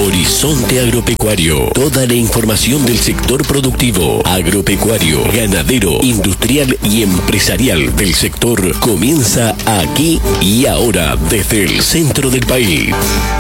Horizonte Agropecuario. Toda la información del sector productivo, agropecuario, ganadero, industrial y empresarial del sector comienza aquí y ahora desde el centro del país.